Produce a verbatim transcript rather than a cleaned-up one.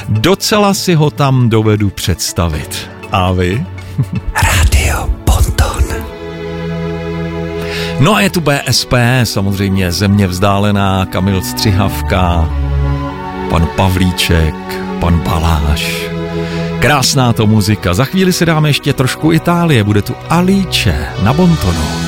Docela si ho tam dovedu představit. A vy? Radio Ponton. No a je tu B S P, samozřejmě Země vzdálená, Kamil Střihavka, pan Pavlíček, pan Baláš. Krásná to muzika. Za chvíli si dáme ještě trošku Itálie, bude tu Alice na Bontonu.